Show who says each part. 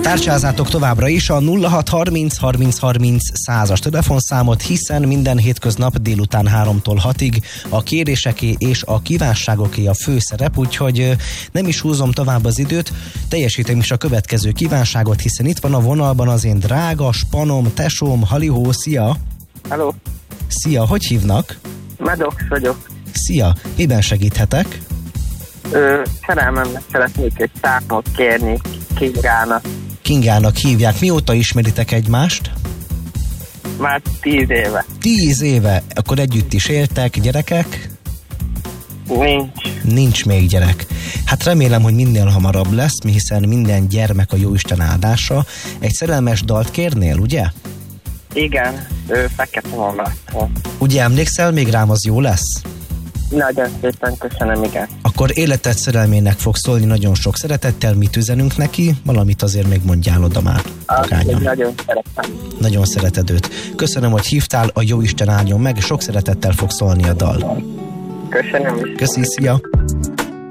Speaker 1: Tárcsázátok továbbra is a 0630 30 30 100-as telefonszámot, hiszen minden hétköznap délután 3-tól 6-ig a kéréseké és a kívánságoké a főszerep, úgyhogy nem is húzom tovább az időt, teljesítem is a következő kívánságot, hiszen itt van a vonalban az én drága spanom, tesóm, halihó, szia!
Speaker 2: Hello.
Speaker 1: Szia, hogy hívnak?
Speaker 2: Maddox vagyok.
Speaker 1: Szia, miben segíthetek?
Speaker 2: Szerelmemnek szeretnék egy számot kérni Kingának.
Speaker 1: Kingának hívják. Mióta ismeritek egymást?
Speaker 2: Már 10 éve.
Speaker 1: 10 éve? Akkor együtt is éltek, gyerekek? Nincs még gyerek. Hát remélem, hogy minél hamarabb lesz, hiszen minden gyermek a jóisten áldása. Egy szerelmes dalt kérnél, ugye?
Speaker 2: Igen, fekete vonal.
Speaker 1: Ugye emlékszel még rám, az jó lesz?
Speaker 2: Nagyon szépen köszönöm, igen.
Speaker 1: Akkor életed szerelmének fog szólni nagyon sok szeretettel, mit üzenünk neki? Valamit azért még mondjál oda már.
Speaker 2: Nagyon szeretem.
Speaker 1: Nagyon szereted őt. Köszönöm, hogy hívtál, a jóisten áldjon meg, sok szeretettel fog szólni a dal.
Speaker 2: Köszönöm is.
Speaker 1: Köszi, szia!